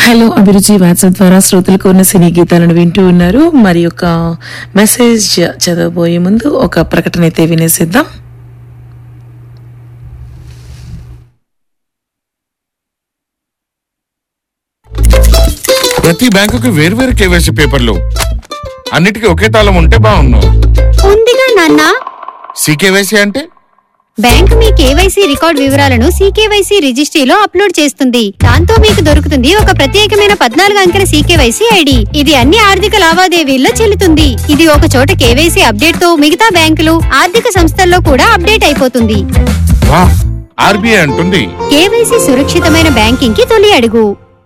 Hello అభిరుచి WhatsApp ద్వారా శ్రోతలకు ఉన్న సినీ గీతాలను వింటూ ఉన్నారు. మరి ఒక మెసేజ్ చదవబోయే ముందు ఒక ప్రకటన అయితే వినేసిద్దాం. ప్రతి బ్యాంకుకి వేర్వేరు కేవైసీ పేపర్లు, అన్నిటికీ ఒకే తాళం ఉంటే బాగుండు. ఉందిగా నాన్న. సీకేవైసీ అంటే బ్యాంక్ మీ కేవైసీ రికార్డ్ వివరాలను సీకేవైసీ రిజిస్ట్రీలో అప్లోడ్ చేస్తుంది. దాంతో మీకు దొరుకుతుంది ఒక ప్రత్యేకమైన 14 అంకెల సీకేవైసీ ఐడి. ఇది అన్ని ఆర్థిక లావాదేవీల్లో చెల్లుతుంది. ఇది ఒక చోట కేవైసీ అప్డేట్ తో మిగతా బ్యాంకులు, ఆర్థిక సంస్థల్లో కూడా అప్డేట్ అయిపోతుంది. ఆర్బీఐ అంటుంది కేవైసీ సురక్షితమైన బ్యాంకింగ్ కి తొలి అడుగు.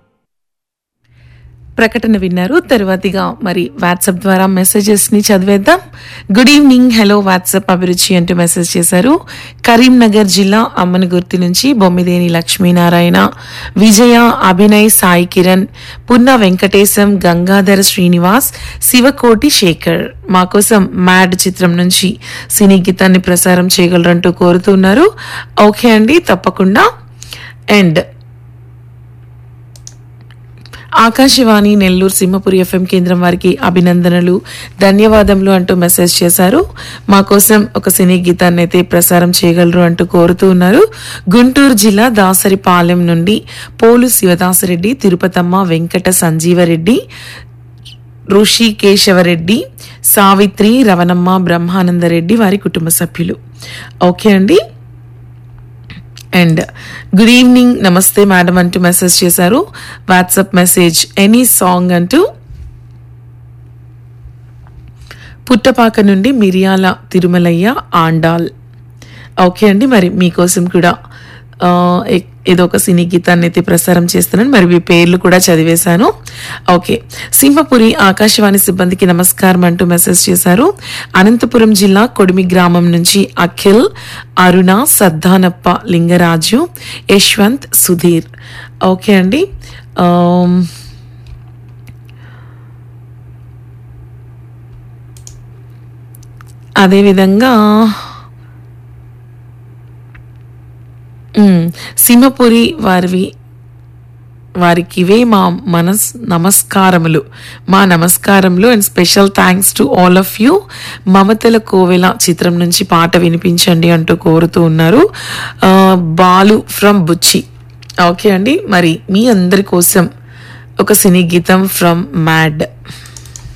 ప్రకటన విన్నారు. తర్వాతిగా మరి వాట్సాప్ ద్వారా మెసేజెస్ ని చదివేద్దాం. గుడ్ ఈవినింగ్, హలో వాట్సాప్ అభిరుచి అంటూ మెసేజ్ చేశారు. కరీంనగర్ జిల్లా అమ్మనగుర్తి నుంచి బొమ్మిదేని లక్ష్మీనారాయణ, విజయ, అభినయ్, సాయి కిరణ్, పున్న వెంకటేశం, గంగాధర శ్రీనివాస్, శివకోటి శేఖర్ మా కోసం మ్యాడ్ చిత్రం నుంచి సినీ గీతాన్ని ప్రసారం చేయగలరంటూ కోరుతున్నారు. ఓకే అండి, తప్పకుండా. అండ్ ఆకాశవాణి నెల్లూరు సింహపురి ఎఫ్ఎం కేంద్రం వారికి అభినందనలు, ధన్యవాదములు అంటూ మెసేజ్ చేశారు. మా కోసం ఒక సినీ గీతాన్ని అయితే ప్రసారం చేయగలరు అంటూ కోరుతూ ఉన్నారు. గుంటూరు జిల్లా దాసరిపాలెం నుండి పోలు శివదాసరెడ్డి, తిరుపతమ్మ, వెంకట సంజీవరెడ్డి, ఋషి కేశవరెడ్డి, సావిత్రి, రవణమ్మ, బ్రహ్మానందరెడ్డి వారి కుటుంబ సభ్యులు. ఓకే అండి. అండ్ గుడ్ ఈవినింగ్, నమస్తే మేడం అంటూ మెసేజ్ చేశారు. వాట్సాప్ మెసేజ్ ఎనీ సాంగ్ అంటూ పుట్టపాక నుండి మిరియాల తిరుమలయ్య ఆండాల్. ఓకే అండి, మరి మీకోసం కూడా ఏదో ఒక సినీ గీతాన్ని అయితే ప్రసారం చేస్తున్నాను. మరి మీ పేర్లు కూడా చదివేశాను. ఓకే, సింహపురి ఆకాశవాణి సిబ్బందికి నమస్కారం అంటూ మెసేజ్ చేశారు. అనంతపురం జిల్లా కొడిమి గ్రామం నుంచి అఖిల్, అరుణ, సద్దానప్ప, లింగరాజు, యశ్వంత్, సుధీర్. ఓకే అండి. అదేవిధంగా సింహపురి వారికివే మా నమస్కారములు and special thanks to all of you. మమతల కోవెల చిత్రం నుంచి పాట వినిపించండి అంటూ కోరుతూ ఉన్నారు. Balu from Buchi. ఓకే అండి, మరి మీ అందరి కోసం ఒక సినీ గీతం ఫ్రమ్ మ్యాడ్.